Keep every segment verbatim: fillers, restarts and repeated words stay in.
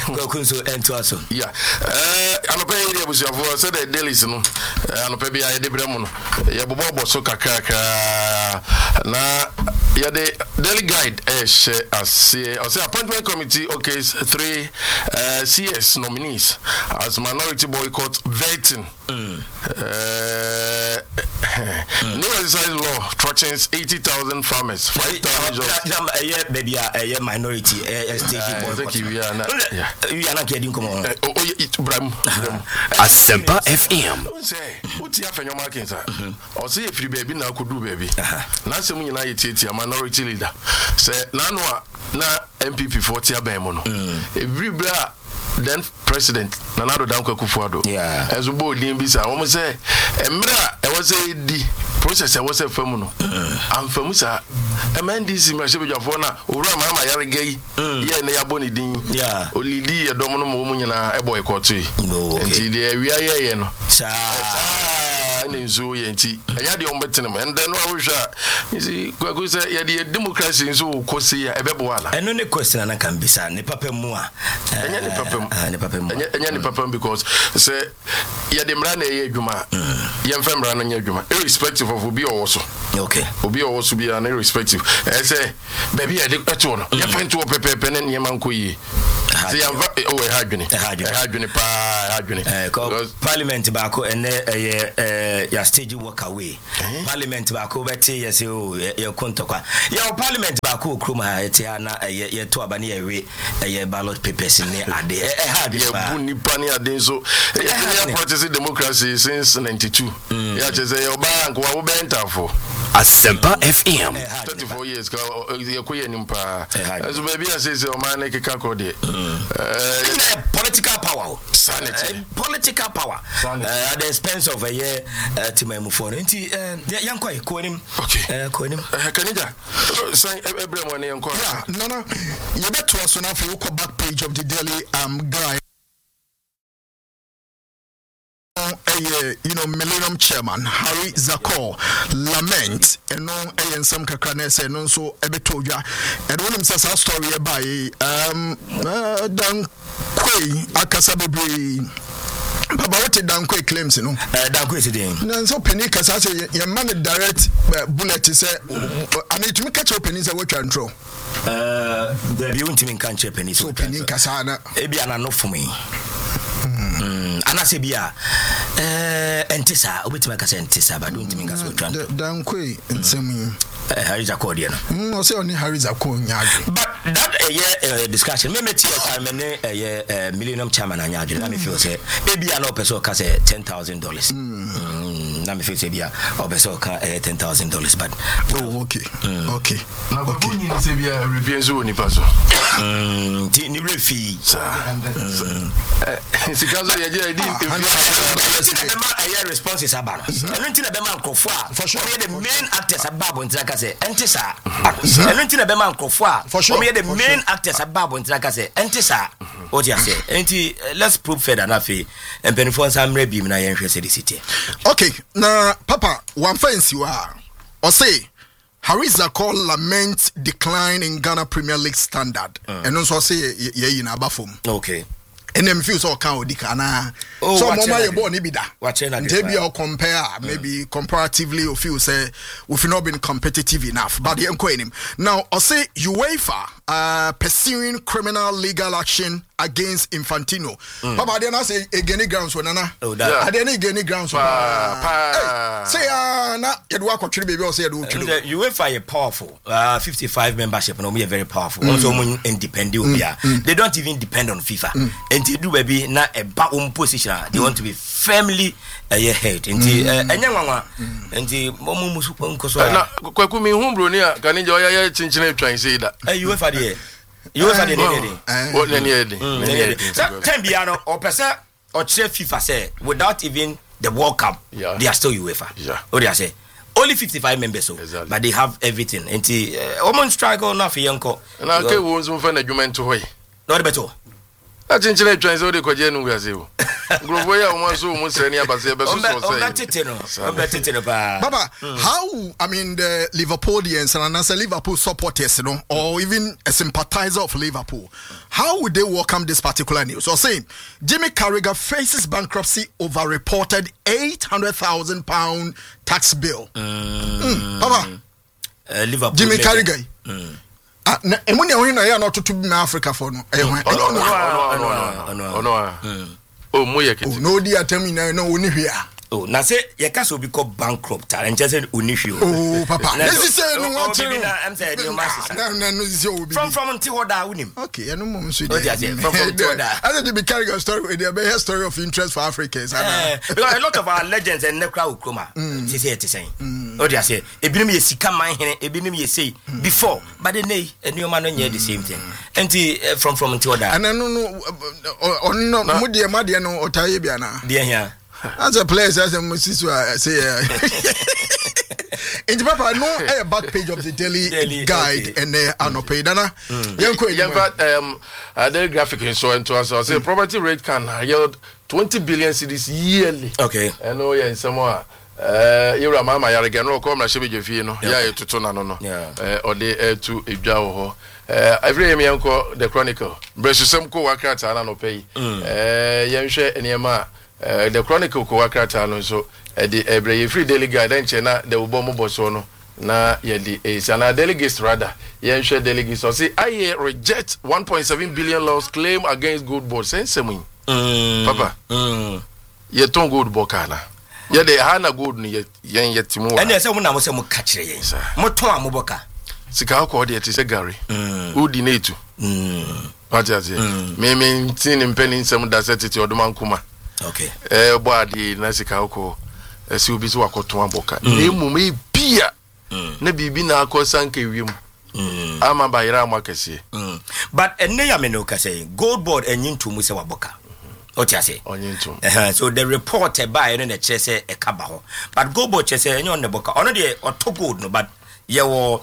Kunso ento aso. Yeah. Eh anopa area busuafo say the dailies no. Anopa bia ye de bremu no. Ye bobo so kakaka na ye de daily guide eh share as I say appointment committee okay three uh, C S nominees as minority boycott vetting. Mm. Uh, mm. New exercise law threatens eighty thousand farmers. five thousand jobs. Yeah, baby, a minority stage boycott. Yeah. You are not getting come on. Oh, it Bram. Asempa F M. Say, what you have in your market, sir? Or say if you baby now could do baby. Now some United a minority leader. Say, Nanwa, na M P P forty abemono. Every bra then president Nana Addo Dankwa Akufo-Addo. Yeah. As we both din bisa, almost say, Emra, I was a di process I was a femuno. I'm famusa. A man this in my ship of Fona, Ura Mama Yarigay, yeah, near Bonnie Dean. Yeah. Only D a domino mumina a boy courtry. No, we are here, no. So yenti aya de ombetenem and then I wish you see kwaku say ya de democracy so kosi ya ebebo ala eno ne question na kan bisa ne papa mu a enya ne papa mu ne papa mu enya ne papa because say ya de mra na ye adwuma ya mfa mra na nya adwuma irrespective of obi owo okay obi owo so bia na irrespective eh say baby ya de eto no ya fa nto pepepe ne ne man ko yi say ya o e hadwene e hadwene pa hadwene parliament ba ko ene eh ya stage walk away eh? Parliament ba ko beti yes o ye kontokwa ya parliament ba ko krum ha eti na ye to aba ne ye ye ballot papers ni ade e ha bi ba bu nipa ni ade so ya practice democracy since ninety-two ya cheze ye oba nko wa benta fo Asempa F M thirty-four years ka ye ko ye nimpa so baby say say o man ke ka ko de eh political power sanity political power at the expense of a year timamu for nti yankwa ko nim okay ko nim kanija say ebrem one yankwa no no you better so now for the back page of the daily um guy you know Millennium Chairman Harry Zakor lament eno eyen sam kakra na say no so ebetodwa and when him say story by um dan kwei akasa bebre Papa, what did Dankwe claims, you know? Dankwe is doing. No, so penny, because I say, your man direct bullet is a. I need to catch open is a watch and throw. Uh, the beauty can't check penny. So penny, Casana, Ebiana, not for me. Anasibia, uh, Antissa, which make us Antissa, but don't mean us with Dankwe and some. Harry's accordion. No, say only Harry's accordion. But that a year discussion, maybe a year Millennium Chairman and Yard. Let me feel say, maybe I know Peso Case ten thousand dollars. Let me feel say, yeah, or Peso ten thousand dollars. But oh, okay, okay. Now, okay, you say, yeah, reviews only paso. Hm, Tini Refi, sir. It's because I didn't. A year response is a balance. I don't think the man for sure the main actors are babu and say entisa enti na be man krofo for sure the main actors ababo enti na say entisa what you say enti let's prove further na fe empenifo nsam rebi na yen hwese the city. Okay, na papa one fancy wa or say Harry Zakor lament decline in Ghana Premier League standard and also say ye in abafom. Okay. And them feels all count dikana. So mama you born ibida. Maybe you compare, maybe comparatively you feel say we've not been competitive enough. But the him now I say UEFA uh pursuing criminal legal action against Infantino. Papa then I say again grounds for nana. Oh that. Then again grounds for say ah na you work on baby or say do UEFA is powerful. Uh fifty-five membership no me very powerful. Also independent. They don't even depend on FIFA. And do baby na a back home position. They want to be firmly ahead. Nti enya nwanwa nti momu musupo nkoso na kwaku mi humbro ni kanija oya ya chinchine twan say da eh UEFA de UEFA de ne de what ne ne de ten biano or pesa or chef FIFA say without even the World Cup they are still UEFA. Yeah. What do I say? Only fifty-five members so exactly. But they have everything. Nti omon strike or na fi yanko na ke wo nso fa na dwuma nto hoy no better a chinchine twan say o de kwaje nu wiase o Grobo ya o so mo se ni abase be so so say. Ogatete no. Ogatete no ba. Baba, mm. how I mean the Liverpoolians and as a Liverpool supporters, you know, or even a sympathizer of Liverpool, how would they welcome this particular news? So saying Jimmy Carragher faces bankruptcy over reported eight hundred thousand pound tax bill. Mm. Mm. Baba, uh, Liverpool Jimmy Carragher. Mm. Ah, na emuni ya wina ya no to be Africa for no. Eh, no, no, no, no, no. Oh, mo ye kiti. No di atemi na no oni hwe a. Oh, na say ye ka so be called bankrupt and just say oni hwe. Oh, papa. Let's say no what you na am say no master. Na na no say obi. From from until what da unim. Okay, no mo so dey. From from until what da. I said be carrying a story with a story of interest for Africans. Eh, because a lot of our legends and nekra ukroma. Ti say ti say. O dey say ebinim ye sika man hene, ebinim ye say before, but the nay enioma no nye the same thing. Enti from from until what da. And no no on no mo dey ma dey no otaye bia na. Dey here. As a place, as a musician, say, in the paper, no a back page of the Daily, Daily Guide okay. and the uh, Anope Dana. In fact, um, uh, the graphic is showing to us. Say property rate can yield twenty billion cedis yearly. Okay. And oh yeah, in some more. Uh, you remember my again? No, come na shebi jefi no. Yeah, you to no no. Yeah. Uh, or the uh, to idwa ho. Uh, every year me anko the Chronicle. Bresusem ko wakrata na no pay. Uh, yenhwe enema. Uh, the Chronicle ko wakrata no so uh, the every free Daily Guide enche na the ubomo boso no na ye di is an delegates rather ye share delegates so say I reject one point seven billion loss claim against Gold Board sense me mm. papa mm. ye ton Gold Board kana ye de hana gold ni ye yen yetimu and say mo na mo say mo ka kire yen mo ton amoboka sika ko de ti say gari mm. udi netu mm. what you say me me tin impeni nsem da setiti oduma nkuma. Okay. Eh, body na sika ko esi obi so akoto aboka. Na emu me bia. Na bibi na akosa nka wiem. Mm. Ama bayira amakese. Mm. But enne ya me no ka say Gold Board enyintu mu se waboka. What you say? Onyintu. Uh-huh. So the report by no na che say e ka ba ho. But Gold Board che say enyo ne boka. Ono de oto gold no but ye wo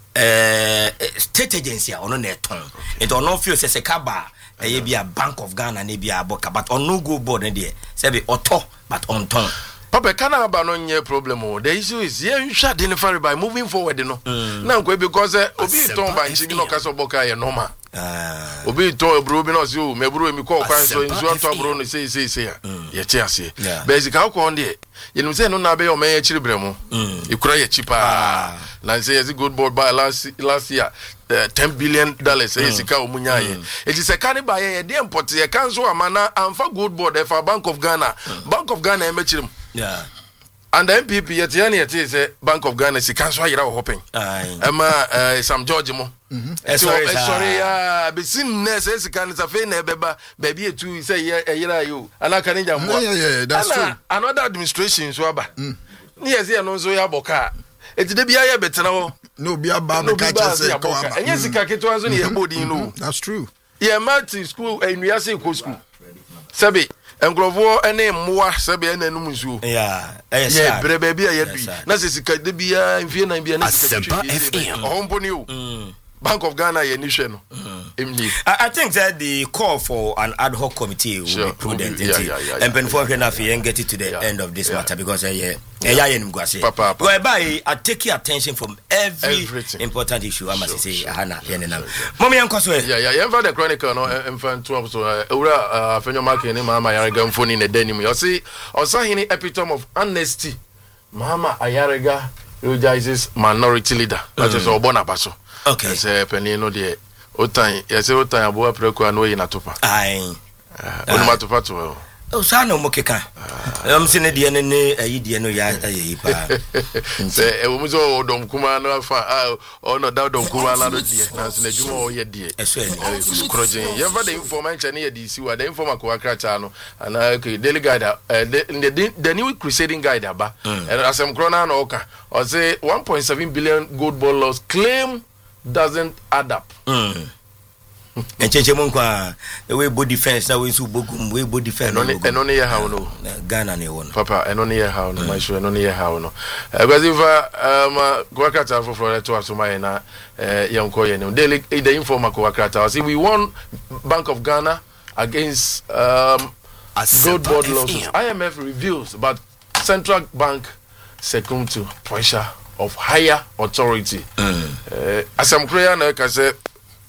eh state agency ono na eton. It ono feel say se ka ba e be a Bank of Ghana na be a boka but on no Gold Board there say be auto but on ton papa kana ba no nye problem o the issue is yeah you should identify by moving forward no mm. na ko because uh, obi ton ba nchi no kaso boka ye normal ah obi ton bro bi no se o me bro mi ko kwan so nzu anto bro no say say say ye che ase basic how ko on there you know say no na be o me ye chiri bremu ikura ye chipa na say yes Gold Board by last last year Uh, ten billion dollars mm. Sika omunyaye mm. It is a cannibal ye de import ye kan so amana amfa Gold Board e for Bank of Ghana mm. Bank of Ghana e mechirim yeah and the M P P yet yani yet say Bank of Ghana sika so ayira wo hoping ema uh, Sam George mo mhm eh sorry so, uh, sorry ya be sin ne say sika ne safe na beba baby etu say ayira you alaka ninja mo yeah yeah that's true another administration so aba mm. Ni yesi ya no so ya boka eti de bia ya betena ho no bia ba me ka chese ko aba enye sika keto anzo ni ebodi no that's true yeah Martin school enuase ko school sabi engrovo ene moa sabi ene num nsuo yeah yes yeah brebe bia ya bi na se sika de bia mfie na bia na sika F M omponi o Bank of Ghana ye ni hwe no emni I think that the call for an ad hoc committee will sure. be prudent yeah, yeah, yeah, yeah, and ben for yeah, yeah, and get it to the yeah, end of this yeah. matter because uh, yeah yeah yeah nim gwase whereby I take your attention from every Everything. important issue I must sure, say sure, hana sure, yeah na mommy yankoso yeah yeah yeah for the Chronicle no emfa to so ewura afenyo mark ni mama Ayarega mfoni ne danim you see osahini epitome of honesty mama Ayarega recognizes minority leader that is obona baso okay say penino de otan yes otan abo apreko anu yi na topa ai onu matopa to o sa no mo keka am sine de ne ne ayi de no ya ayi pa say e wo muzo odom kuma na fa o no da odom kuma na do de na sine djuma o ye de eso eni skrojin ye va the information ne ye di si wa the informa ko akracha no ana okay daily guide the the new crusading guide aba asem krona na oka o say one point seven billion Gold Board loss claim doesn't add up. Mm. And change mon kwa the way body defense na we su bogum we body defense no no no how no Ghana ne won papa eno ne how no my sure no ne how no because if um kwa kata for for to asoma na eh yanko ye no daily the informa kwa kata say we won Bank of Ghana against um gold bond losses. I M F reveals, but central bank succumb to pressure of higher authority. Mm. Uh, as I'm clear, I can say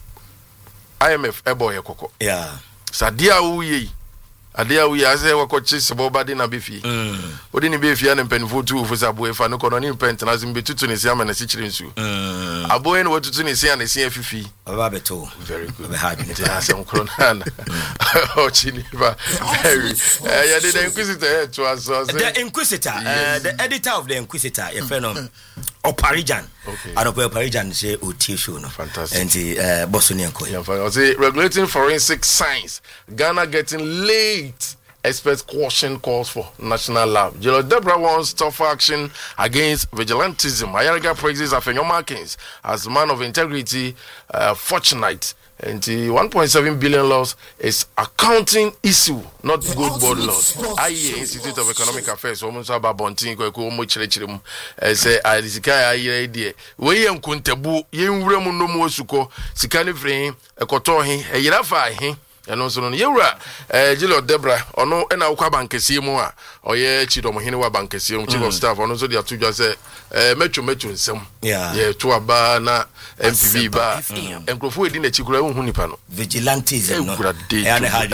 I M F ebo ye koko. Yeah. Sadia uye. Adia uye ase wako chise boba di na bifi. Mm. Odi ni bifi ya nempen futu ufusa abuwe fa nuko noni mpente na zimbe tutu nisi ama nasi chirinsu. Mm. Abuwe ni watutu nisi ya nisi ya fifi. Ababe to. Very good. Ababe hard. Tia ase mkronana. Ochini ba. Very. Eh ya the Inquisitor to us. The Inquisitor, uh, the editor of the Inquisitor, your friend Oparijan. Okay. I don't know Oparijan say Uti show no. Fantastic. And the uh, Bosonian co. Yeah, I say regulating forensic science. Ghana getting late. Experts caution calls for national lab. Julius Deborah wants tough action against vigilantism. Ayariga praises Afenyo Markins as man of integrity, uh, fortunate. And the one point seven billion loss is accounting issue, not good board loss. I E A Institute of Economic Affairs, almost about Bontin, Komo Chilechim, say, I disika idea. We am Kuntabu, Yen Remu no more suko, Sikani frame, a cotohi, a yerafa, and also on Yura, Julius Deborah, or no, and our Kabankesium, or ye Chidom Hinawa Bankesium, chief of staff, or also the two just say, Metro Metro in some, yeah, yeah, to a bar, na M P V bar, and Crawford in the Chikura Hunipano. Vigilantes, and I had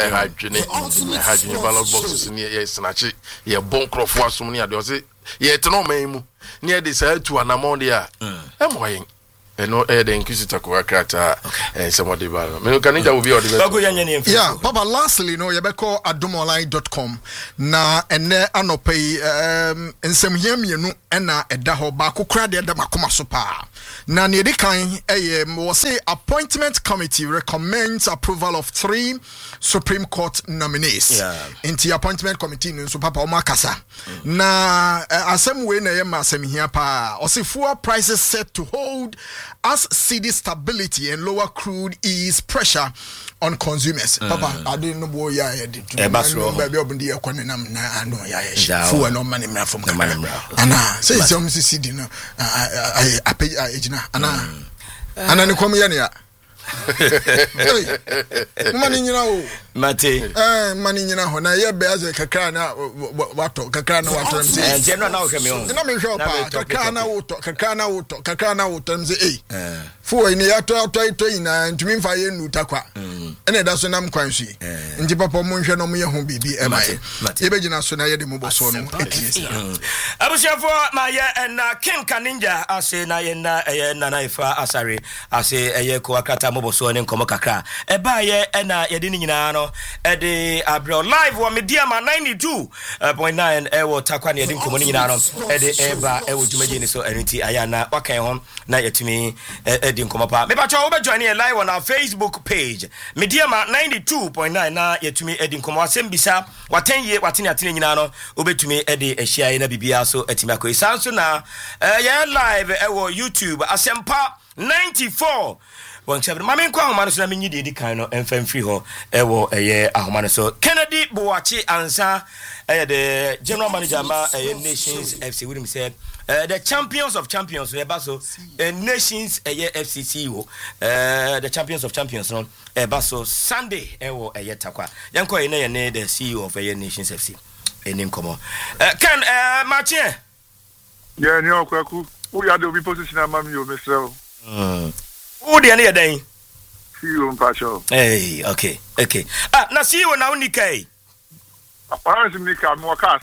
ballot boxes in your snatch, your bone Crawford, Sumnia, does it? Yet no memo near this head to an amonia. I'm waiting. And no air the Inquisitor Kuakata and somebody. Mekanita will be on the yeah, Papa, lastly, no, Yabeko at dumoline dot com. Na and there are no pay um and some yam you know and a daho baku crad the Makuma Sopa. Na near the kind a was say appointment committee recommends approval of three Supreme Court nominees. Yeah. Into the appointment committee no so Papa Omakasa. Mm. Na asem we na yema asem here pa or say fuel prices set to hold as cedi stability and lower crude ease pressure on consumers. Mm. Papa, I didn't know what ya did. Eh, basro. Baby, open the economy. Na no ya. Fuel no money me from Ghana. Ana say some cedi no. I I pay agina. Ana ana ni komi ya ni ya. Money nyina o. Mate. Eh, money nyina ho na ye be as kakra na wato kakra na wato mse. Eh, je na o kemi o. Na me hwe pa kakra na woto kakra na woto kakra na woto mse eh. Eh. Fu ni ya to to to ina ntumi mfa ye nu takwa. Ene da so nam kwan hwi. Nti papa mo hwe no mo ye ho bibi e mai. Ye be gina so na ye de mo boso no etie. Abusiafo ma ye na King Kaninja ase na ye na ye na na ifa asare ase ye ko akata mo boso ne nkomo kakra. E ba ye na ye de ni nyina no e de abro live wo media ma ninety-two point nine e wo takwa ne ye de nkomo ni nyina no e de e ba e wo djumaje ni so enti aya na wakan ho na yetumi e de nkomo pa. Me ba cho wo be join live on our Facebook page media ma ninety-two point nine na yetumi e de nkomo asem bisa waten ye watene atene nyina no obetumi e de ehia na bibia so atimi akoyi sanso na ye live e wo YouTube Asempa ninety-four One seven. Mami kwa ahoma no so na menyi de di kan no emfam free ho e wo eye ahoma no so Kennedy Boachi ansa eh the general manager ma eh Nations F C we say uh, the champions of champions we baso uh, Nations eh F C C O uh, the champions of champions no eh baso Sunday eh wo eh takwa yanko ye na ye the C E O of eh Nations F C enim komo uh, can uh, Martin yeah ni okwaku we are the obi position amam you Mister mm Who the any day? See you on Pacho. Hey, okay, okay. Ah, na see you now, Nikkei. Apparently, Nika, more cast.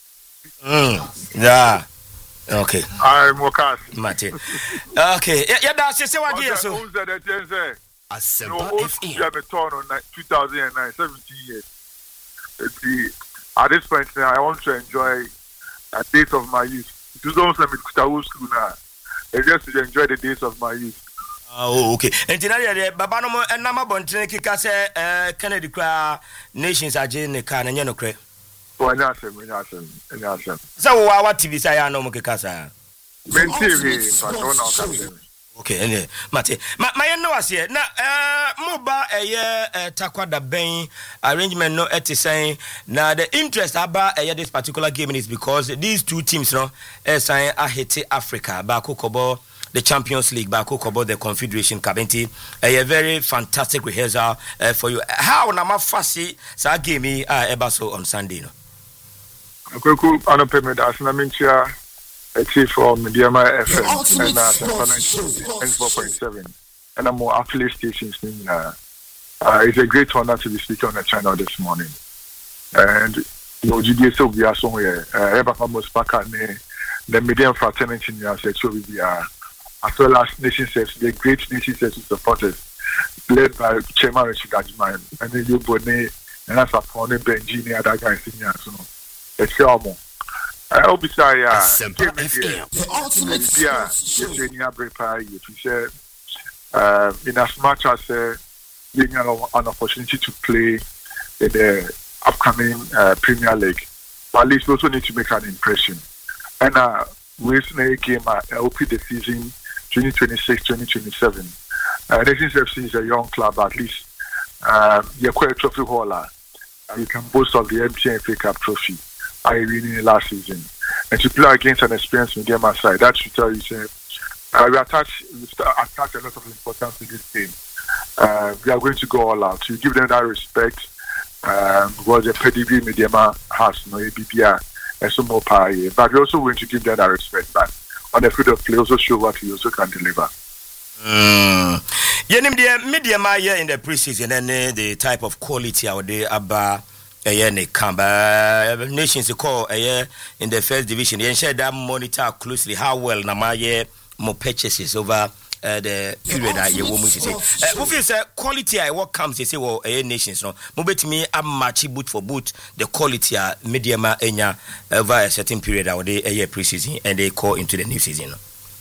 Hmm. Yeah. Okay. I'm more cast. Mate. Okay. Yeah, that's it. What do you so? Who's that? That Asempa F M. You have a turn on two thousand nine, seventeen years. The, at this point, now, I want to enjoy a days of my youth. It was also in Kutawu school now. I just to enjoy the days of my youth. Oh, okay. And tonight, Baba no and Nama Bontin Kika say, uh, Kennedy Cra Nations are Jane the Can and Yanokre. Oh, I know him, I know him, I know him. So, what T V say I know Mukasa? Men T V, but don't know. Okay, and Mate, my no was here. Now, uh, Moba a year, uh, Takwada Bain arrangement no eti saying. Now, the interest about a year this particular game is because these two teams, no, uh, saying I hate Africa, Bako Kobo. the Champions League back about the Confederation Cup. A very fantastic rehearsal uh, for you. How na mafasi sa game uh, ebaso on Sunday no? Kweku anopeme da asna minchia a chief from Mediama F M and uh four point seven and I'm more affiliate stations in uh, uh it's a great honor to be speaking on the channel this morning. And you know G D S will be somewhere uh Eba Famos Paka ne the Median fraternity in our section will be uh as well as nation service, the great nation service supporters led by Chairman Richard Ajman and then you bone and as a phone Benji and other guys in here so it's your I hope it's a Asempa F M. Yeah, it's a new break pie. If you say, uh, in as much as uh, you have an opportunity to play in the upcoming uh, Premier League, but at least we also need to make an impression. And uh, we recently came at L P the season twenty twenty-six twenty twenty-seven. Uh, Nations F C is a young club, at least. Um, you're quite a trophy hauler. You can boast of the M T N F A Cup trophy. I winning last season, and to play against an experienced Mediama side, that should tell you, say, uh, we attach, we attach a lot of importance to this game. Uh, we are going to go all out to give them that respect. Um, because the pedigree Mediama has, no A B B R, and some more power. But we're also going to give them that respect. But on the field of play, also show what we also can deliver. Mm. Yeah, Mediama here in the preseason, and uh, the type of quality out there about. A year ne Kamba nations call a year in the first division. You share that monitor closely how well Namaye more purchases over uh, the period that you want me to say. Uh, if it's quality, I what comes, they say, well, a nations no. Mobet me, I'm matchy boot for boot the quality uh, Mediama enya over a certain period out there a year preseason and they call into the new season.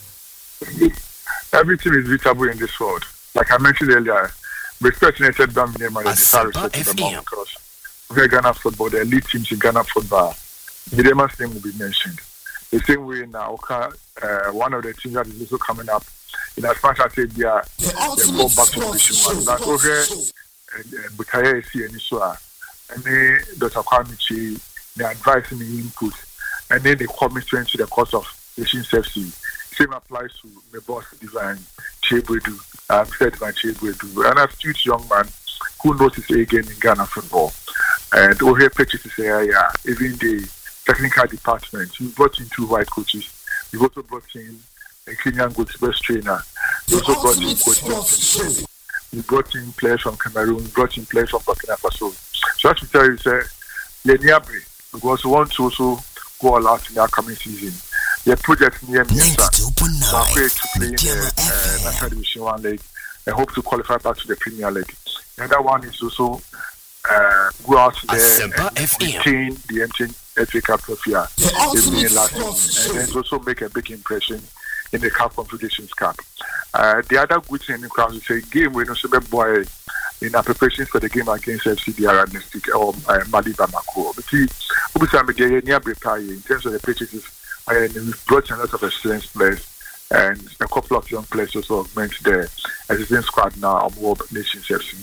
Everything is beatable in this world. Like I mentioned earlier, respect nature don't mean my desire to the moment because. Ghana football, the elite teams in Ghana football, Mediama's name will be mentioned. The same way now, uh, one of the teams that is also coming up, in as much as they are they go back to Division One. That's okay. Butaya is here in Israel, and then Doctor Kwamichi, they advise me input, and then they commitment to the course of Nation F C. Same applies to my boss, Divine Chebredu. I'm said by Chebredu, an astute young man who knows his A game in Ghana football. And over here, purchases say, yeah, even the technical department, you brought in two white coaches. You also brought in a Kenyan goalkeeper's trainer. You also brought in coaches. You brought in players from Cameroon. You brought in players from Burkina Faso. So as we tell you, say, Leniabre, because we want to also go all out in the upcoming season. The project near me, sir, to play in the uh, National Division One League and hope to qualify back to the Premier League. The other one is also. Uh, go out there and retain the M T N F A Cup trophy last season, and then also make a big impression in the Cup Confederations Cup. Uh, the other good thing in the crowd is a game we know so boy in our preparations for the game against F C D R next week or uh, Mali Bamako. But see, obviously, near in terms of the purchases, uh, we've brought in a lot of experienced players. And a couple of young players also augment the existing squad now of World Nations F C.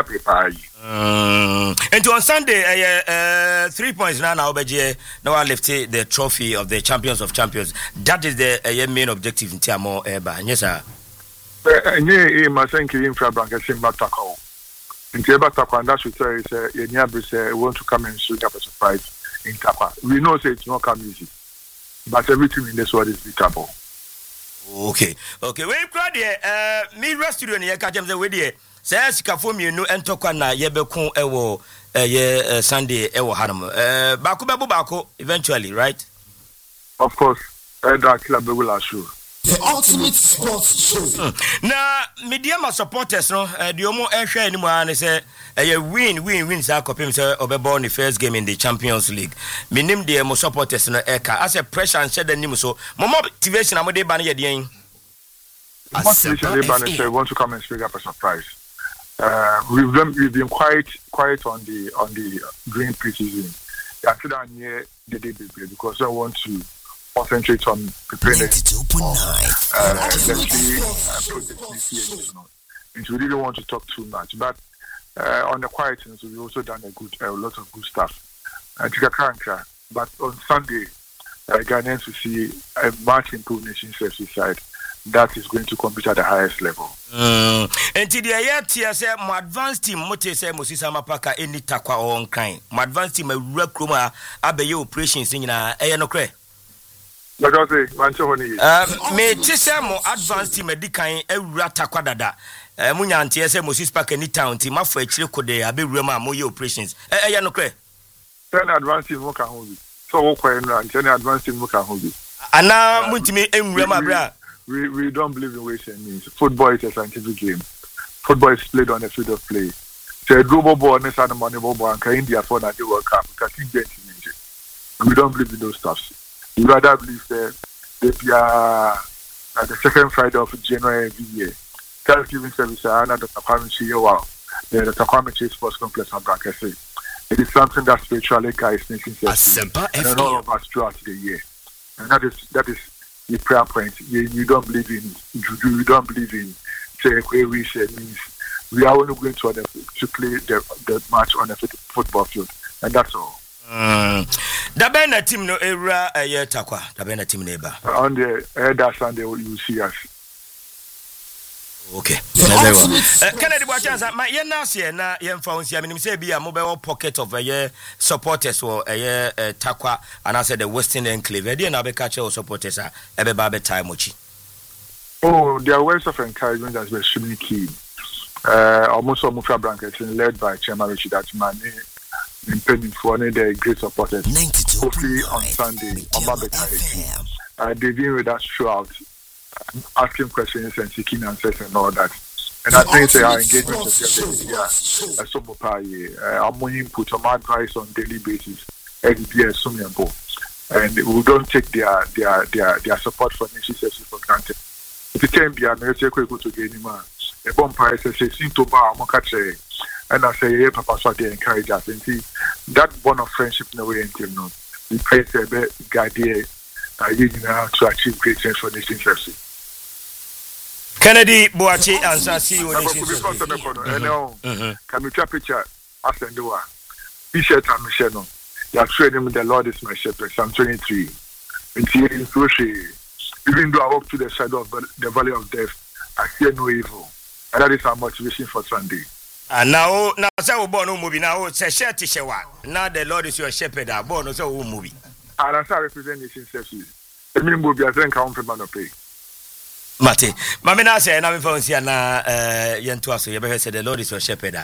Um, and on Sunday, uh, uh, three points now. Now, now I lifted the trophy of the champions of champions. That is the uh, main objective in Tiamo Eba. Yes, sir. Yeah, I think in Frabank, same Batako. In Tiabatako, and that's what I say. Yenya want to come and shoot up a surprise in Tapa. We know say it's not come easy, but everything in this world is beatable. Okay, okay. We crowd here. Uh, me rest studio ni yeka jam say we there. Say sika fo mi no entokwa na ye be kun ewo eh ye Sunday ewo hanam. Eh ba ko be bo ba ko eventually, right? Of course. Eh da kila be will assure. The ultimate sports show. Mm. Na Mediama supporters no uh, the omo ehwe ni mo an say uh, win win win sa kopim say obebo the first game in the Champions League. Minim the mo supporters no eka as a pressure and shed nim so mo motivation am dey ban ye den. Motivation dey ban say want to come and speak up a surprise. Uh, we've been we've been quite quiet on the on the green preseason. After that near the day because I want to concentrate on preparing it for uh, especially uh, project. And we really want to talk too much, but uh, on the quietness, we've also done a good, a lot of good stuff. Uh, but on Sunday, uh, Ghanaians will see a much improved Nations F C side that is going to compete at the highest level. Mm. And today, yeah, say my advanced team, Mote say Moses Amapaka, any takwa on kind. My advanced team, a recruiter, abe operations in a ayanokre. Like I say, Manchoni. Uh, me tese mo advanced team, a dikain, a ratakwa dada. Munya anti say Moses Park any town team, after a chill could they abe rema moyo operations. Ayanokre. Ten advanced team, what can hold it? So, what can ten advanced team, what can hold it? And now, Muntime, Emrema, bra. We, we don't believe in wasting means. Football is a scientific game. Football is played on the field of play. So a global ball, next time money ball, and India for the World Cup. We don't believe in those stuffs. We rather believe that they are at the second Friday of January every year. Thanksgiving service, I know Doctor Kwame Chase, wow, the Doctor Kwame Chase Sports Complex on Brankese. It is something that spiritually guides nation and all of us throughout the year. And that is that is the prayer point. You, you don't believe in juju. You don't believe in say we say means we are only going to the, to play the, the match on the football field, and that's all. The Bena team no era a year takwa. The Bena team neighbor on the other Sunday you see us. Okay. Uh, Kennedy Bwachanza, my yen nas ye na yen found I mean say be a mobile pocket of a year supporters or a year takwa and I said the Western Enclave. They na be catch or supporters are ebe ba be time mochi. Oh, their words of encouragement has been extremely key. Uh almost almost Brankets led by Chairman Richard Atimani in pending for the great supporters. Hopefully on Sunday on Babeta. Uh they've been with us throughout. Asking questions and seeking answers and all that. And I think they are engagement of the media as some of our more input or more advice on daily basis. And we don't take their their their their support for nation services for granted. If you can be a military go to gain man, a bomb price says seem to bar Mokache and I say yeah, Papa so they encourage us and see that bond of friendship in the way until now. We pray a bit guide uh, you know, to achieve great things for nation services. Kennedy Boachi answer see you nation services. Can you take a picture as and do a t-shirt and Michelle? You are trading with the Lord is my shepherd, Psalm twenty-three. And here in even though I walk to the shadow of the valley of death, I fear no evil. And that is our motivation for Sunday. And now, now, so born no movie now. It's a shirt t-shirt. Now the Lord is your shepherd. I born so movie. And as I represent nation services, the mean movie I think I'm from Manope. Mate, Mamina say, and I'm from Siena, uh, Yentuaso. You ever said the Lord is your shepherd?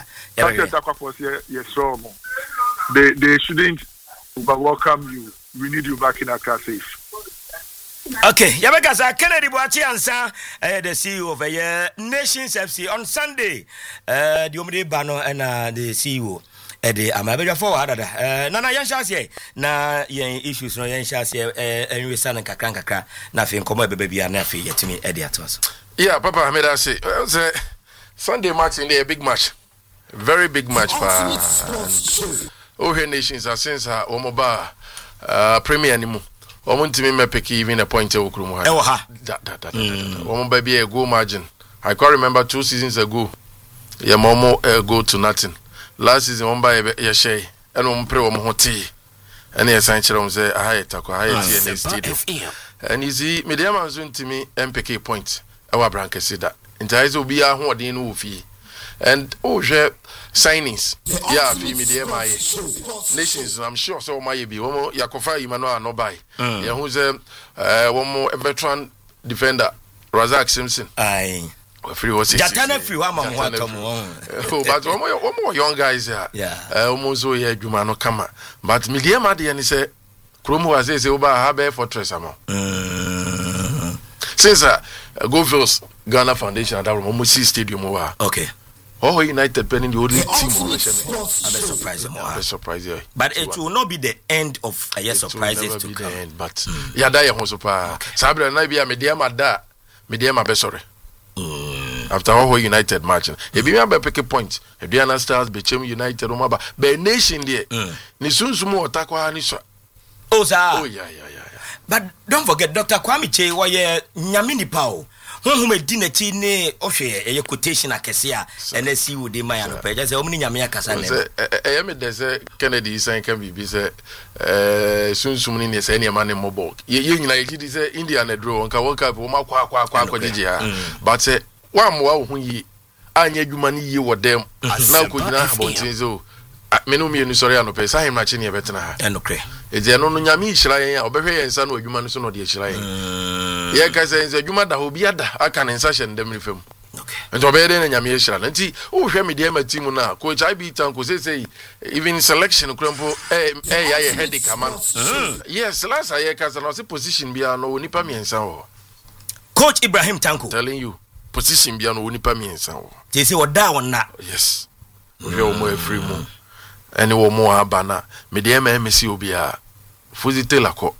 Yes, they they shouldn't welcome you. We need you back in Accra safe. Okay, Yabagasa Kennedy Boachi answer uh, the C E O of uh, Nations F C on Sunday. Uh, the Omri Bano and uh, the C E O. Ede amabeja forward ada na na yanshase na yen issues no yanshase enwe san kakran kakra na fe nkomo ebebe bia na fe yetimi ede atos. Yeah, Papa Ahmed I say say Sunday match in there, a big match. Very big match for Oh Nations since uh omoba uh Premier nimu. Omo ntimi mepeki even a point e okru mu ha. E wo ha. That that that. Omo ba be a goal margin. I can remember two seasons ago. Yeah, momo uh, go to nothing. Last season one by your shay and one pray on hoti and yes I say I tako I T N stadium and you see medium soon to me M P K point our branke see that entice will be a hoarding woofy and oh share signings yeah fee medium my nations I'm sure so my be one more Yakofa Emmanuel no buy yeah who's a one more veteran defender Razak Simpson aye. Free was Jatana free one man want to oh but one more one more young guys here yeah almost so here Juma no come but medium ade and say Chrome was say oba have fortress amount since uh Go Phils Ghana Foundation that almost see stadium over okay oh United penning the only team on the show I'm surprised I'm surprised yeah but it will not be the end of a year surprises to come end, but yeah that you so pa sabra na bia medium ada medium abesore after all United match e be me pick a point e be an stars be chem United o maba be nation there ni sunsumu otakwa ni so oh sir oh yeah yeah yeah but don't forget Doctor Kwame Chase was nyame nipa o honhom edi na ti ne ohwe eye quotation akese a ene si wo de man no pe je say omni nyame akasa ne eh me de say Kennedy san kan bibi say eh sunsum ni ne say ne man ne mobo ye nyina ye di say India na draw nka World Cup wo makwa akwa akwa akogege ha but say wa moa wo hu yi anya adwuma ni yi wo dem na ko gina abontin so menu mi enu sori anope sa him na chi ne betena ha enokre eje no no nyame hira yen obehwe yen sa no adwuma no so no de hira yen ye ka say adwuma da obi ada aka ne nsa hye ndem rifem okay and obede na nyame hira na nti wo hwe me de ma team na coach I B Tanko say say even selection krampo eh eh ya ye headache ama yes last year ka say no say position bia no nipa miensa ho Coach Ibrahim Tanko telling you position bia no nipa miensa ho they say oda won na yes we o mo free mo any wo mo abana me de ma emesi obia fuzi telako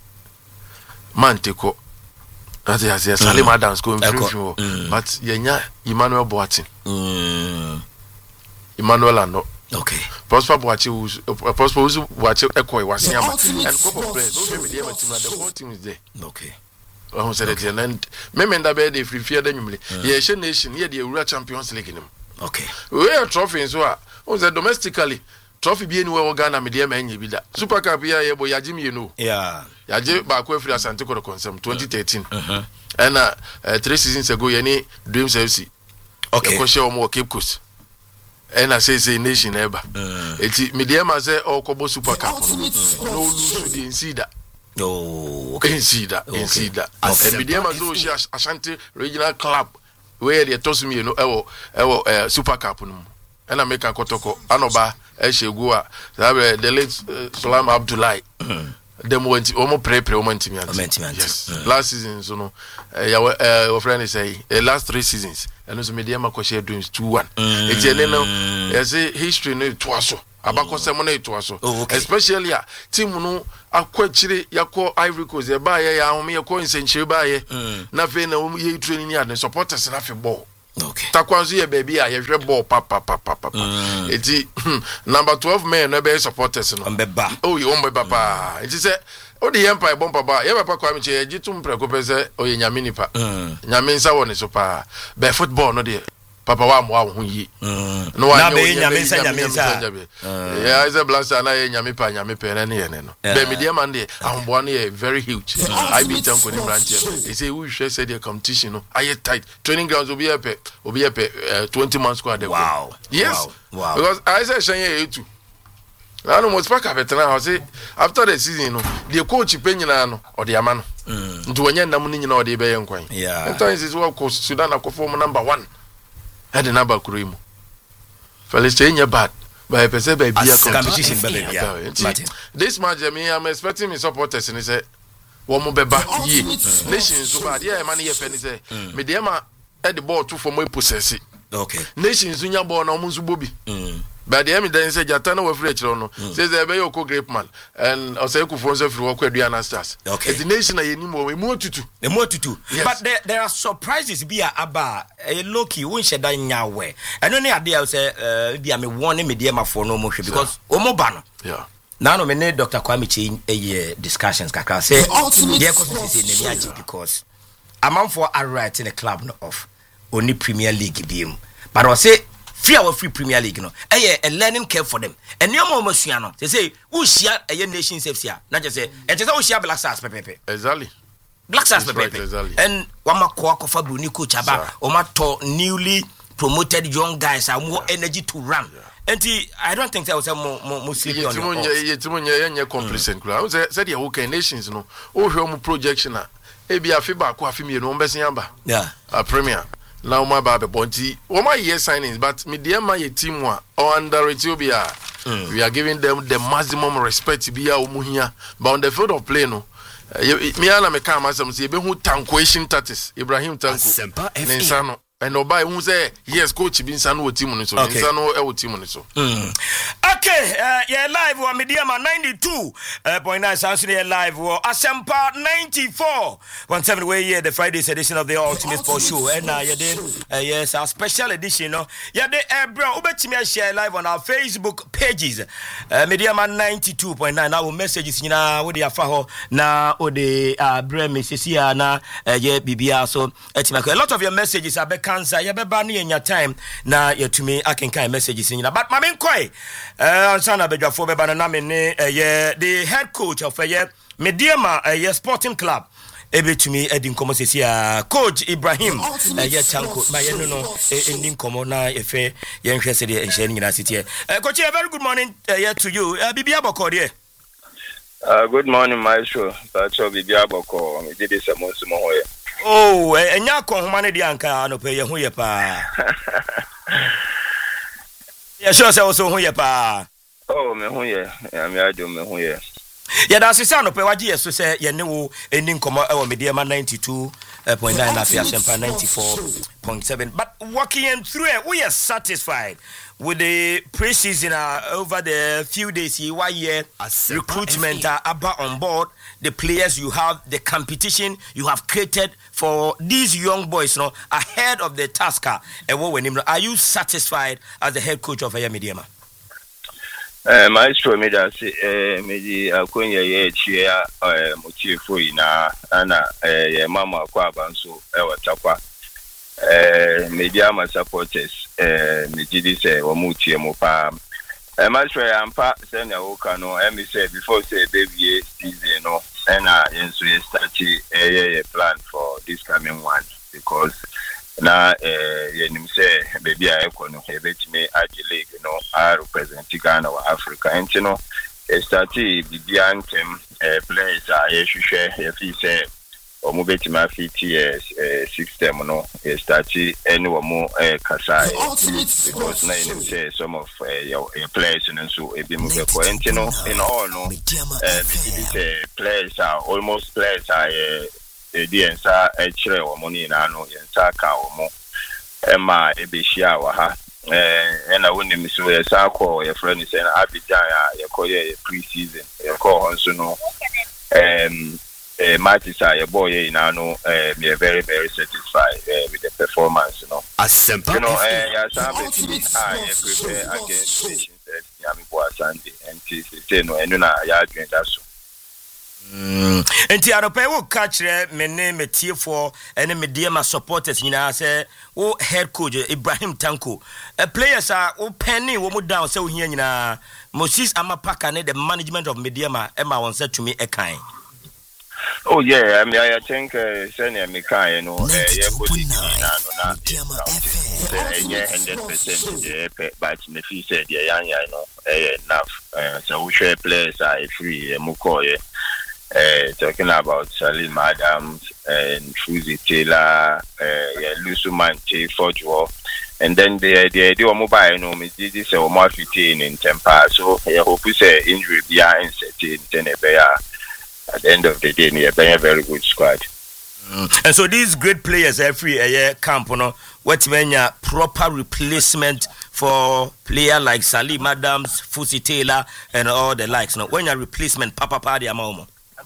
manteko that is yes Salima dance go free but yenya Emmanuel Boateng mm Emmanuel ano okay Prosper Boateng Prosper Boateng ekoi wasiama and couple of players no me de ma team the whole team is there okay oh said it and me menda be dey free fear the nwumle ye she nation ye the Euro Champions League nim okay we are trophy so a on the domestically trophy bi anywhere we Ghana me dey ma anya bi da Super Cup ya ye bo yaji me no yeah yaji ba ko afri Asante Koro Consem twenty thirteen uh-huh. and uh, uh, three seasons ago ye ni Dreams F C okay ko share mo Cape Coast and I say say nation eba eti me dey ma say o ko bo Super Cup no lose the insida oh okay insida insida and me dey ma so share Ashanti Regional Club where they toss me no ewo ewo Super Cup no and I make kotoko anoba eshegu a the late uh, Salam Abdullahi them went omo pre pre omo ntimiant yes mm. last season so no uh, ya uh, friend say uh, last three seasons and so media ma share doing two one eti ene no e say history no to aso abako sem no to aso especially a team no akwachire yakọ Ivory Coast e ba ye ya ahome yakọ nsenchire ba ye na fe na ye training ni ad supporters na fe ball okay takwanzo ye baby a ye hwe ball pa pa pa pa pa eti number twelve men na be supporters no mbeba oh ye mbeba pa eti say o de empire bomba ba ye papa kwa mi che ye tum preko pese o ye nyame nipa nyame nsa wo ne so pa be football no de papa wa mo ho yi no wa be nyame nsa nyame nsa yeah is a blaster na ye nyame pa nyame pe na ne ye ne no be me de man de ahombo na ye very huge I be Tanko ni branch he say we share say the competition no aye tight training grounds obi epe obi epe twenty man squad de wow yes wow because I say shanye etu na no most pack veteran I say after the season no the coach pe nyina no o de ama no nti wanya nam ni nyina o de be ye nkwan yeah sometimes is what coach Sudan akofo number one had the number Kurimu. Felix Chenya bad, but I perceive by beer competition. Baby, this match, I mean, I'm expecting my supporters and he said, one more beba ye nation so bad. Yeah, money ye penny say, me dema at the ball two for my possess it. Okay, nation Zunya born almost bobby. But the evidence said Jatana was rich no says they be your great man and I say ku for say free work with the stars. Okay, the nation I any more we more to two. The more to two. But there there are surprises be aba a loki won sheda nyawe. And only idea say uh be am one me dem for no more because omo ba no. Yeah. Now no me ne Doctor Kwame Chi a discussions kakra say there cause say ne me because amamfo are right in the club no off only Premier League be him. But I say free our free Premier League no eh a learning curve for them and no more masua no they say who share a nation safe here not just say e just who share Black Stars pepe exactly Black Stars pepe and one ma ko akofa Bruni coach aba o ma to newly promoted young guys are more energy to run and I don't think that was a more more serious on it timonya complacent kula say say the whole nations no o hwe mo projection a e bia fiba ko afimi no mbesen aba yeah a premier now my baby bonti what my year signings but me dear my team one or under Ethiopia mm. we are giving them the maximum respect be our muhia but on the field of play no me ana me come as some say be who Tanko status Ibrahim Tanko Ninsano and oba who say yes coach bin san wo team no so bin san no e wo team no so okay uh, yeah live on Mediama ninety-two point nine Samson here live or Asempa ninety-four point seven way here the Friday's edition of the Ultimate Sports Show and uh, yeah did uh, yes our special edition no yeah the uh, bro ubetimi share live on our Facebook pages uh, Mediama ninety-two point nine now messages nyina wo de afa ho na wo de uh, bro message ya na uh, yeah bibia so etimako a lot of your messages are back cancer ya beba na nya time na yetumi akenkan messages nyina but mame nkoi eh ansana bedwafo beba na me ne eh the head coach of eh Mediama eh Sporting Club ebetumi edin komo sesia coach Ibrahim eh Tanko ma ye no no ending komo na efe ye nhwe se de enhye nyina sitie eh coach a very good morning eh to you eh bibia boko de uh good morning my show but so bibia boko me did some mo hoye oh enya ko homa ne de anka no pe ye ho ye pa ye sure say also ho ye pa oh me ho ye ya me ado me ho ye ya da sisa no pe waje ye so say ye ne wo eni nkomo e wo Mediama ninety-two point nine na Afia Sempa ninety-four point seven but walking through it we are satisfied with the pre-season uh, over the few days here why year recruitment uh, about on board the players you have the competition you have created for these young boys you know ahead of the task uh, are you satisfied as the head coach of Mediama? Uh, maestro me da se eh me di akonya ye chia eh motiefo ina ana eh mama kwa abanso e watakwa eh Mediama supporters eh me di se wo mutie mo pa eh maestro ya mpa se na wo ka no em say before say baby season no na yenso ye start eh plan for this coming one because na eh yenim say baby a ekọ no ebetime age league no a represent Ghana or Africa enti no e start bibia antem eh players a ye hwehwe ye fi say omo betime afiti eh system no e start any omo eh kasa because na yenim say some of your players no so e bi mo be ko enti no in all no eh say players are almost players are edi ensa echire omo ni na no ensa ka omo ema ebehia wa ha eh na woni mi so ensa ko ye friend say na Abidjan ya ye ko ye pre-season ye ko honso no em eh matches are ye boy na no eh me very very satisfied uh, with the performance you know Asempa you know eh ya sabe ah ye prepare against nations ya mi bo Sunday and say no enu na ya adwen da so Mm. Enti arope wo catch me ne metie for ene Mediama supporters nyina say wo head coach Ibrahim Tanko a players are wo penny wo mu down say wo hia nyina Moses Amapaka ne the management of Mediama ema won say to me e kan oh yeah I mean I think uh, senior me kan no eh ye body na no na enye one hundred percent eh but me feel say the yan yan no eh enough so we share players are free mu call ye Uh, talking about Salim Adams and Fuzi Taylor, uh, yeah, Lusumante, Forgewo, and then the the idea mobile, you know, this is a more fifteen in temper. So I hope you say injury behind certain ten at the end of the day, near a very good squad. Mm. And so these great players every year camp, you know, what mean a proper replacement for player like Salim Adams, Fuzi Taylor, and all the likes. You know, when your replacement, Papa Party Amomo.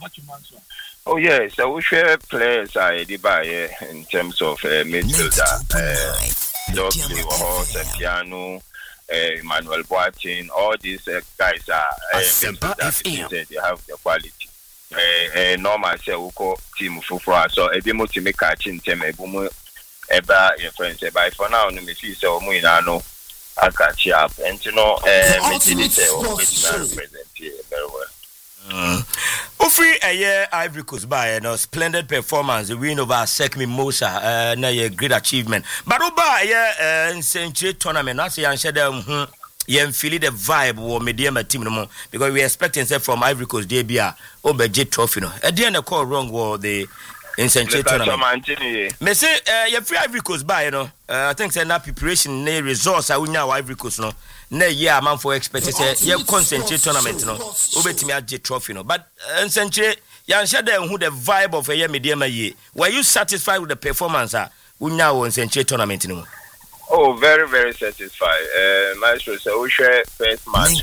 Oh yeah, so we share players are uh, in terms of uh, midfielder, uh, Dogby, Piano, uh, Emmanuel Boateng. All these uh, guys are uh, midfielders, they have the quality. Uh, uh, normal say we call team Fufra, so a bit more to make catching them a boom about your friends. But for now, no me see so we no I catch up, and you know, uh, me see this represent very well. Mm. Ufri a year Ivory Coast by a no splendid performance, the win over Sekmi Mosa, uh, na a great achievement. But over a year in Century tournament, I say and share them, you feel the vibe or Mediama team no more because we expecting say from Ivory Coast D B A over J Trophy no. At the end, the call wrong was the in Century tournament. Me say, uh, you free Ivory Coast by you know. Uh, I think say na preparation, na resource I win now Ivory Coast no. Na year man for expect say you concentrate tournament no obetimi age trophy no but in Century yan share them who the vibe of a year Mediama ye were you satisfied with the performance uh, unya wo nsenche tournament no. Oh, very, very satisfied. Uh, Maestro, so we share first match.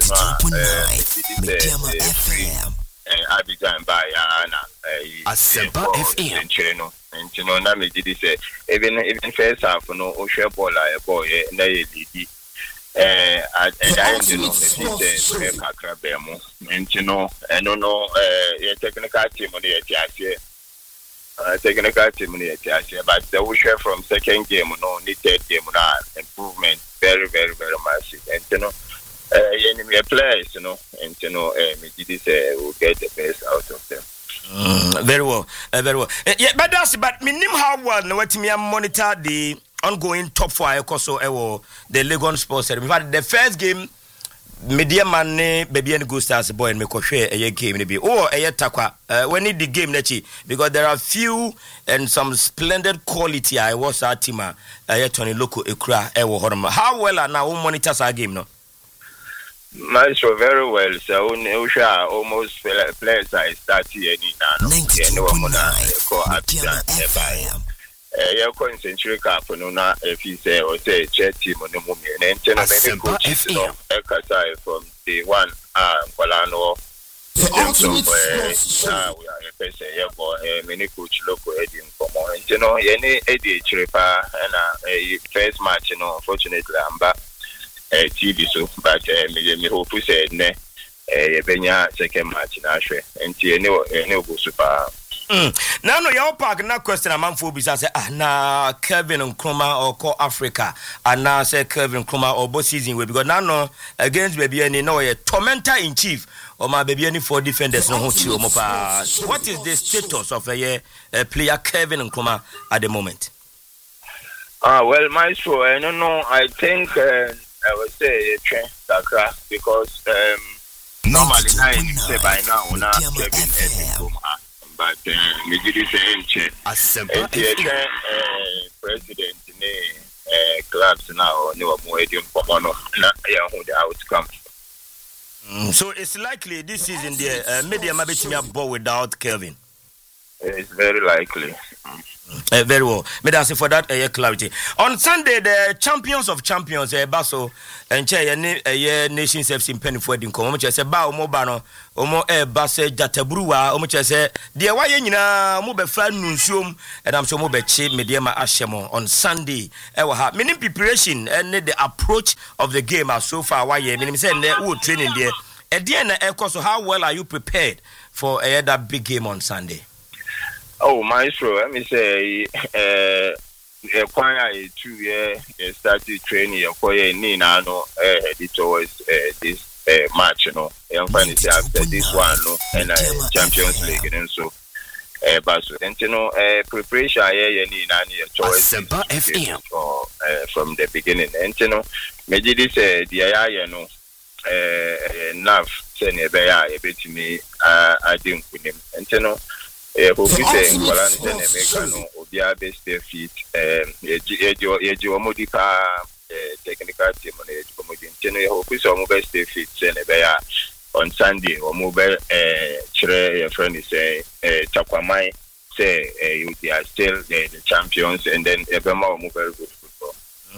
Uh, Abidjan by Anna. Asempa F M. And you know, now me did say even even first half, no, we share ball like boy, and they did. Uh, I don't know if it's a Kakra Bemo, and you know, I don't know, uh, technical team on the Etiasia. Uh, technical team on the Etiasia, but the we share from second game, no, the third game, no, improvement, very, very, very massive. And you know, uh, enemy players, you know, and you know, uh, me did say we'll get the best out of them. Mm, very well, uh, very well. Uh, yeah, but that's but me name how well no what me monitor the ongoing top four ekoso ewo the Legon Sports. In fact, the first game media man ne baby and go stars boy and me ko hwe eye game ne bi oh eye takwa when the game nechi because there are few and some splendid quality I was that team eye Tony Loco ekura ewo horom. How well are now monitor our game no? Maestro, very well. So we share almost players I start here now. You know I'm gonna call Abidjan. Eh, you call in Century Cup no na if you say or say chat team on the moment. And then many coaches no Ekasai from the one ah Kolano. Ah, we are a person here for many coach local Eddie come on. You know, any Eddie Chiripa and a first match, you know, unfortunately I'm back. Uh, T V so, but uh, me me hope we say ne, uh, benya second match na hwe. Enti ene ene go super. Mm. Now no your park na question among for bisa say ah na Kevin Nkrumah or call Africa and now say Kevin Nkrumah or both season we because now no against baby any no a tormentor in chief or my baby any four defenders no ho mo pa. What is the status of a uh, player Kevin Nkrumah at the moment? Ah well, Maestro, I don't know. I think. Uh, I would say a train Dakar because um, normally now you say by now we're not Kevin Nkrumah, but we did the same check. The president in the clubs now no more edium for one of the outcome. So it's likely this season the uh, media might be ball without Kevin. It's very likely. Uh, very well. May I say for that uh, clarity. On Sunday, the champions of champions, uh, Basso and Che, a Nations F C Penny for the Inco, which I say, Bao Mobano, Omo E Basse Jatabrua, which I say, dear Wayana, Mobe Fan Nunsum, and I'm so Mobe Che, Mediama Ashemo on Sunday. Ever have many preparation and the approach of the game are so far. Why, I mean, saying they would training there. At the end of the so how well are you prepared for uh, that big game on Sunday? Oh, Maestro, let me say, uh, quite two years started training, acquire Nina, no, headed towards this uh, match, you know, and finally after this one, no, and uh, Champions League, and so, uh, but and you know, uh, preparation, I Nina, choice from the beginning, and you know, maybe this, uh, the I, you know, uh, enough, send a bear, a bit to me, uh, I didn't with him, and you know. Eh, who say Nkola ne America no obia best fit um ejo ejo omodipa technical team no ejo omodi nteno ye who say omo best fit say ne be ya on Sunday omo be eh kire your friend say eh Chakwamai say eh they are still the, the champions and then ebema omo very good football.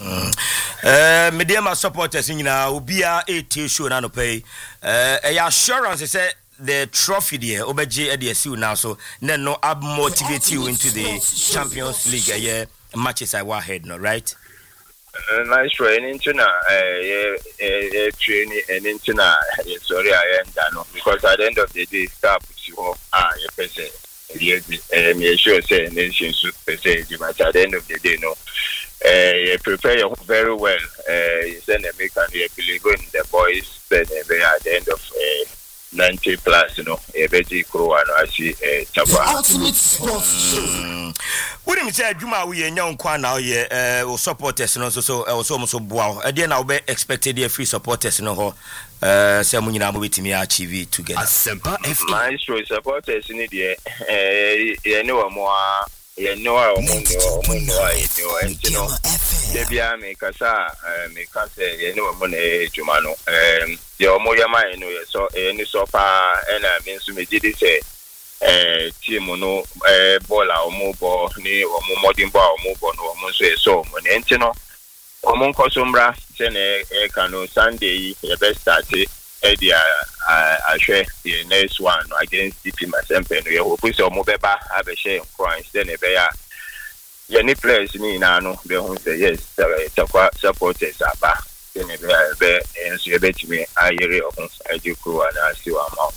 Eh media supporters nyina obia eight show na no pay eh assurance say the trophy there obeji e dey see now so then no ab motivate you into the Champions League uh, yeah, matches I were ahead no right uh, nice training into na eh eh training and into na sorry I end no because at the end of the day start with you ah you person eh me sure say nation should say but at the end of the day no eh you prepare you very well eh you send them make and you believe in the boys then they at the end of eh ninety plus, you know, a beji crow and I see a chapa. Ultimate Sports Show. What do you say, Juma? We are young Kwana, yeah, or supporters, and also so almost so wow. Again, I'll be expected a free supporters, you know, uh, some you know, with me achieve together. Asempa F M. Maestro supporters in the eh, you know, more. Yeah, no, I don't know, and you know, Debia make us a make us a no money, Jumano. Um, the Omoyama, you know, so any so far, and I mean, so me did say, eh team no eh ball a omo ball ni omo modern ball omo ball no omo so e so omo ne enti no omo nkosombra se na e ka no Sunday e be start e dia ahwe the next one against D P Mazembe no ye hope se omo beba abehye nkran se na be ya ye ni players ni na no be hu say yes takwa supporters aba se na be be enso ye betimi ayere ohun ajikuru ana asiwa ma.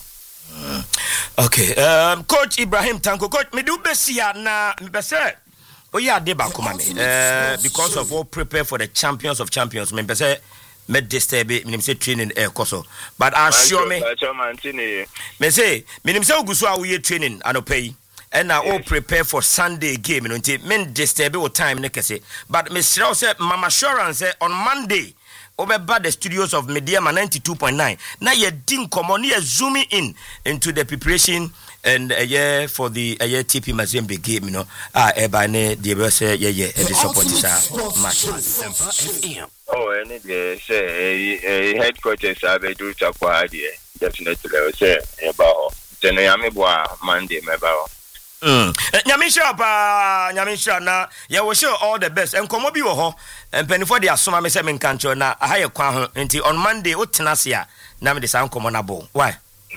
Okay, um, Coach Ibrahim Tanko, Coach, me do besia na me bese. Oh yeah, de ba kuma me. Uh, because of all prepare for the champions of champions, me bese me disturb me say training e koso. But assure me. Me say, me say oguso a we training anopai. And now all prepare for Sunday game, you know, men disturb your time ne kese. But me sure say mama assurance say on Monday over the studios of Mediama ninety-two point nine. Now you didn't come on here zooming in into the preparation and a uh, year for the uh, year T P Mazembe game, you know. Ah, ebane the best yeah yeah the support is match. Oh, and it say a headquarters have a do chakwa idea. Definitely say about Tenayami boa Monday meba. Mm. Nyamisha pa nyamisha na ya wo show all the best. Enkomo bi wo ho. Empenifo de asoma me se me nkancho na ahaye kwa ho. Nti on Monday o tenase a na me de san komo na bo. Why?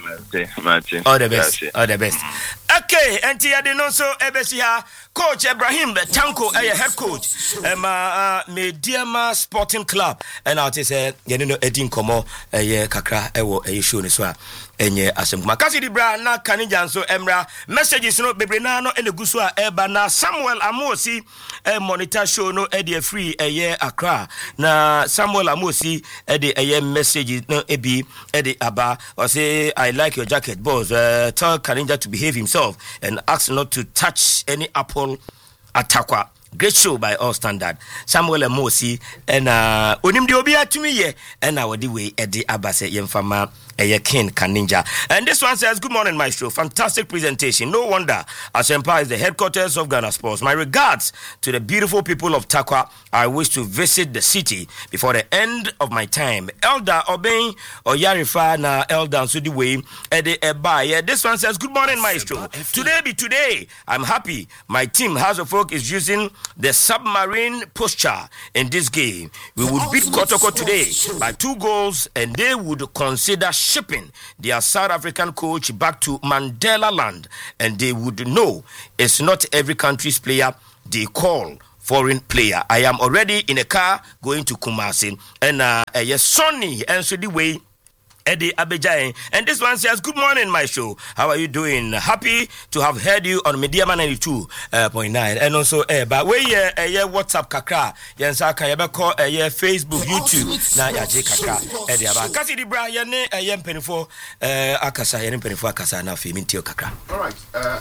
Martin. All the best. All the best. Okay, enti ya de no so ebesi ha Coach Ibrahim Tanko a head coach um uh, Mediama Sporting Club and out say you know edin komo eh kakra ewo eh show ni so a enye asem kasi di bra na kanija nso emra messages no bebre na no enegu so a eba na Samuel Amosi eh monitor show no e dey free eh Accra na Samuel Amosi e dey eh messages no ebi e dey aba or say I like your jacket boss uh, tell Kanija to behave himself and ask not to touch any apple Atakwa. Great show by all standard. Samuel Amosi and uh onim de obi atumi ye and our the way Eddie Abase yemfama Eye King Kaninja. And this one says, good morning, Maestro. Fantastic presentation. No wonder Asempa is the headquarters of Ghana Sports. My regards to the beautiful people of Takwa. I wish to visit the city before the end of my time. Elder Obeng Oyarifa na Elder Sudiwe Ede Eba. Yeah, this one says, good morning, Maestro. Today be today. I'm happy. My team, House of Folk, is using the submarine posture in this game. We would beat Kotoko today by two goals and they would consider shipping their South African coach back to Mandela land, and they would know it's not every country's player they call foreign player. I am already in a car going to Kumasi, and uh, uh yes, Sonny answer the way Eddie Abejai. And this one says, good morning, my show. How are you doing? Happy to have heard you on Mediama ninety-two point nine. And also, eh, but we uh, uh, yeah, WhatsApp kakra. Yansa kayaba call uh, yeah, Facebook, YouTube. Na ya je kakra. Eddie Aba. Kasi di bra ya ne uh, yeah, penifo uh, akasa, ya ne penifo akasa na fi mintio kakra. All right. Uh,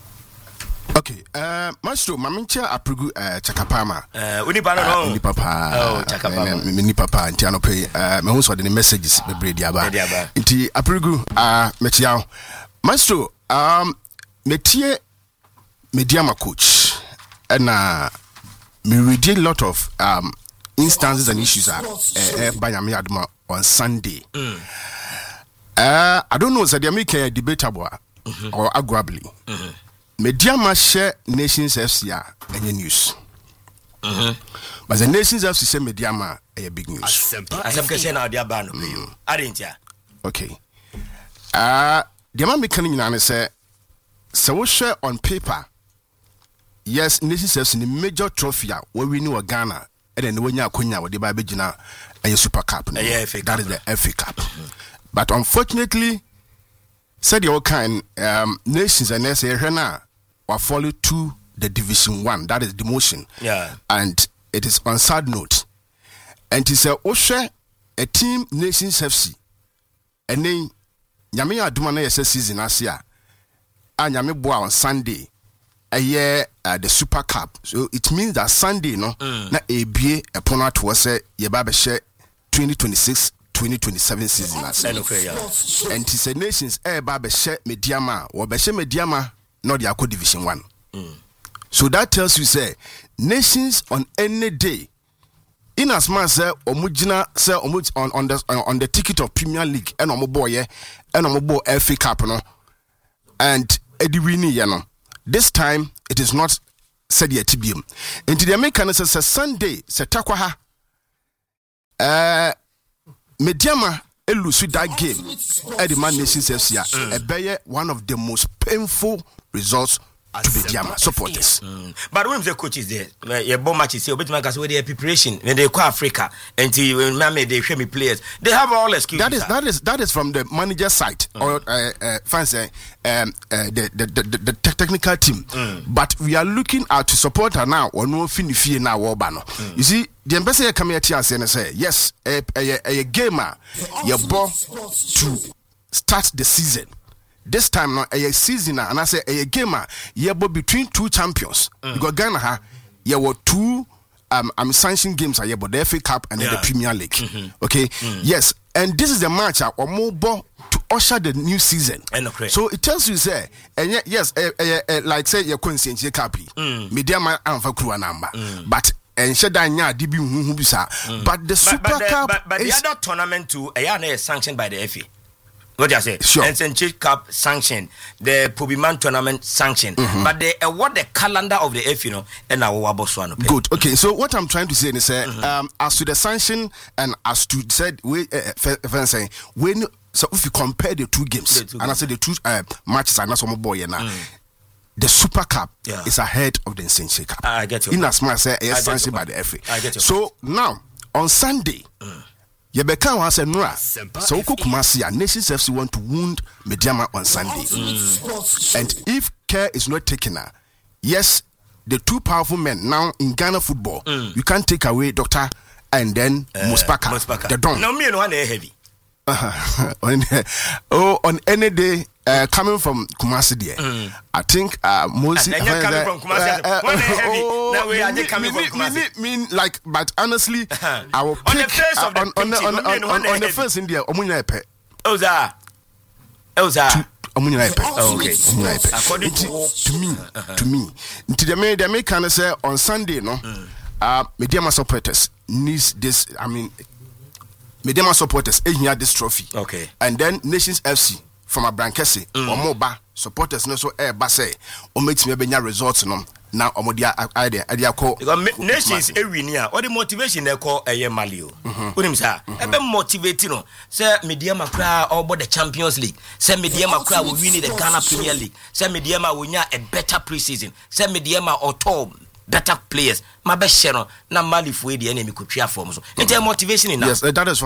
Okay, uh, Maestro, Mamincha Apugu uh, Chakapama. Uh, Uni Papa. Uni Papa. Oh, Chakapama. Mini Papa, and Tiano Pay. Uh, my husband the messages, the Brediaba. Inti Apugu, uh, Metiao. Maestro, um, Metie Mediama coach. And, uh, me read a lot of, um, instances and issues are, uh, by Yami Adma on Sunday. Mm. Uh, I don't know, so they make a debatable mm-hmm. or agreeably. Mm-hmm. Mediama share Nations F C A any news. Mm-hmm. But the Nations F C say Mediama a big news. As I'm saying now, they are banned. I didn't ya. Okay. Uh, the man making in say, so we share on paper. Yes, Nations F C the major trophy where we know Ghana, and then when you are Kunya with the Babijina and your Super Cup. No? Yeah, that is the F A Cup. Mm-hmm. But unfortunately, said your kind um, nations and S A Rena will follow to the Division One. That is demotion. Yeah. And it is on sad note. And it's a Osha a team Nations F C. And then Yami Adumana S S season Asia. And Yami Boa on Sunday. A year uh, the Super Cup. So it means that Sunday, no, mm. na A B A upon us was a Yababa share twenty twenty-six twenty twenty-seven season as and it's a nations air babe share Mediama or be share Mediama not the Ako Division One. Mm. So that tells you say nations on any day in as much say omujina say omuj on on the on the ticket of Premier League and omo boy and omo boy F A Cup no and edi wini ye no this time it is not said yet tibium into the American says Sunday setakwa ha eh Mediama elusu that game at the Man Nations F C a beye one of the most painful results to Mediama supporters. Mm. But when the coaches there, your bomb matches say, "Obet Magas with their preparation when they call Africa until when Mame they show me players, they have all excuses." That is that is that is from the manager side mm. or uh, uh, fans uh, um uh, the, the, the the the technical team. Mm. But we are looking at to support her now or no finifie now or bano. You see, the ambassador come here and say, yes, a a, a gamer, your ball to start the season. This time now a season and I say a gamer yeah but between two champions mm. because Ghana ha yeah were two um I'm sanctioned games are yeah but the F A Cup and yeah. then the Premier League. Mm-hmm. Okay mm. Yes, and this is the match uh, or more ball to usher the new season. Okay. So it tells you say and yeah, yes uh, uh, uh, like say your conscience capi Mediama and for crew number but and Shadanya dibi hu bisa but the Super but, but Cup the, but, but is, the other tournament too a yeah is sanctioned by the F A. What I say? Sure. And Saint Cup sanction, the Pubiman tournament sanction, mm-hmm. but the uh, what the calendar of the F, you know, and our Waboswano. Good. Okay. So what I'm trying to say is, uh, mm-hmm. um, as to the sanction and as to said, we uh, saying when so if you compare the two games, the two and games. I say the two uh, matches are not some boy now. Mm. The Super Cup yeah. is ahead of the Saint Cup. I get you. In as much as say it's sanctioned by the F A. I get you. So now on Sunday. Mm. Yebeka was a Nura. So Kumasi Nations F C want to wound Mediama on Sunday. Mm. And if care is not taken, yes, the two powerful men now in Ghana football, mm. you can't take away Doctor and then uh, Muspaka, Muspaka. The Don. No, me and one heavy. Uh-huh. on, oh, on any day uh, coming from Kumasi there, mm. I think uh, most. And you're coming from Kumasi. Uh, uh, one heavy. Oh, now we are me, coming me, from Kumasi. Mean, mean like, but honestly, I will pick on the face of the on, on, on, on, on, on the first India. Omunya epe. Oza. Oza. Omunya epe. Okay. Omunya epe. According to to me, to me, to the me, the me can say on Sunday, no, mm. uh, Mediama supporters needs this. I mean. Mediama supporters eh this trophy. Okay. And then Nations F C from Abrankese mm. or Moba supporters no so eh ba say o metime benya results no na omodia idea idea call Nations e win here or the motivation they call eh Malio. Unim sa e be motivate no say Mediama kra or the Champions League, say Mediama kra will win the Ghana Premier League, say Mediama will nya a better pre-season, say Mediama or top better players. My best channel na Mali for the enemy could cheer for so. It's a motivation enough. Yes, that is